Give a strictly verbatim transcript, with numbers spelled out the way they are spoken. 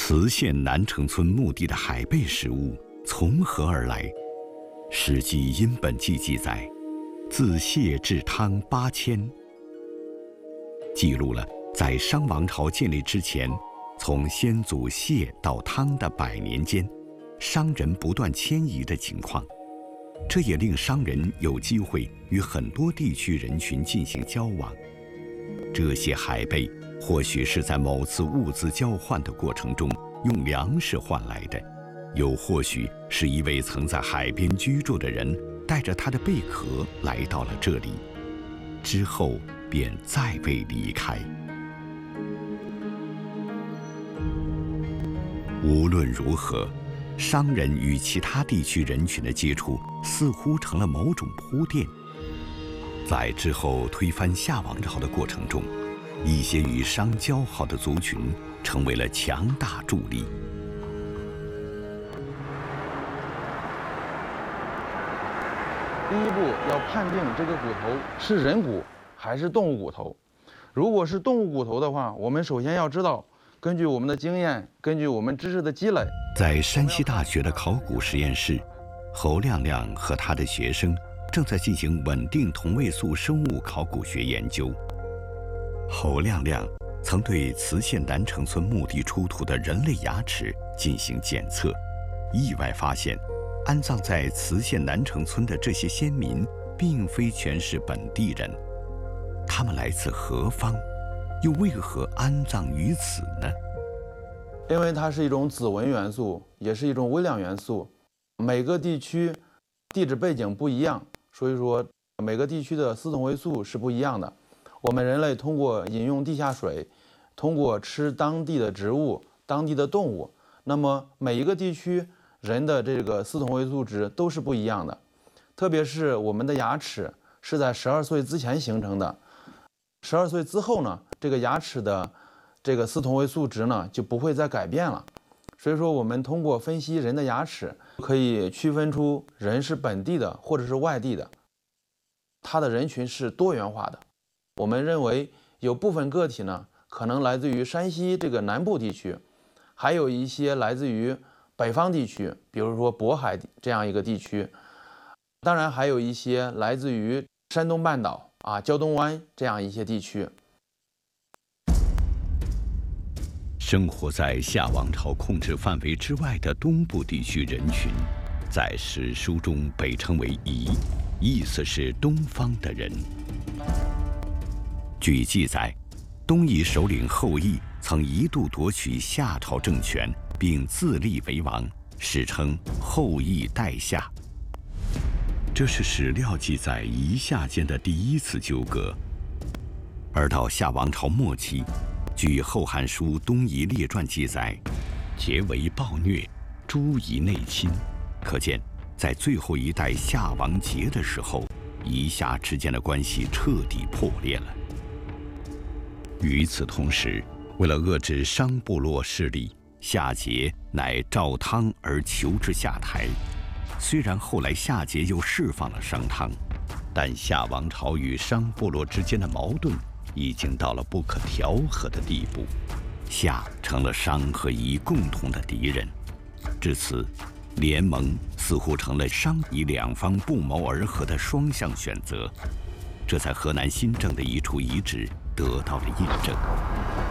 磁县南城村墓地的海贝石物从何而来？《史记·殷本纪》记载，自谢至汤八千，记录了在商王朝建立之前，从先祖谢到汤的百年间，商人不断迁移的情况。这也令商人有机会与很多地区人群进行交往。这些海贝或许是在某次物资交换的过程中用粮食换来的，又或许是一位曾在海边居住的人带着他的贝壳来到了这里，之后便再未离开。无论如何，商人与其他地区人群的接触似乎成了某种铺垫。在之后推翻夏王朝的过程中，一些与商交好的族群成为了强大助力。 第一步要判定这个骨头是人骨还是动物骨头。如果是动物骨头的话，我们首先要知道，根据我们的经验，根据我们知识的积累， 在山西大学的考古实验室，侯亮亮和他的学生正在进行稳定同位素生物考古学研究。侯亮亮曾对磁县南城村墓地出土的人类牙齿进行检测，意外发现，安葬在磁县南城村的这些先民，并非全是本地人。他们来自何方，又为何安葬于此呢？ 因为它是一种子文元素，也是一种微量元素。每个地区地质背景不一样，所以说每个地区的四同位素是不一样的。我们人类通过饮用地下水，通过吃当地的植物、当地的动物，那么每一个地区人的这个四同位素值都是不一样的。特别是我们的牙齿是在十二岁之前形成的，十二岁之后呢，这个牙齿的这个四同位素值呢就不会再改变了。所以说，我们通过分析人的牙齿，可以区分出人是本地的或者是外地的，它的人群是多元化的。我们认为有部分个体呢，可能来自于山西这个南部地区，还有一些来自于北方地区，比如说渤海这样一个地区，当然还有一些来自于山东半岛啊、胶东湾这样一些地区。 生活在夏王朝控制范围之外的东部地区人群，在史书中被称为夷，意思是东方的人。据记载，东夷首领后羿曾一度夺取夏朝政权，并自立为王，史称后羿代夏。这是史料记载夷夏间的第一次纠葛。而到夏王朝末期，据《后汉书·东夷列传》记载，桀为暴虐，诸夷内侵。可见，在最后一代夏王桀的时候，夷夏之间的关系彻底破裂了。与此同时，为了遏制商部落势力，夏桀乃召汤而求之下台。虽然后来夏桀又释放了商汤，但夏王朝与商部落之间的矛盾已经到了不可调和的地步，夏成了商和夷共同的敌人。至此，联盟似乎成了商夷两方不谋而合的双向选择，这在河南新郑的一处遗址得到了印证。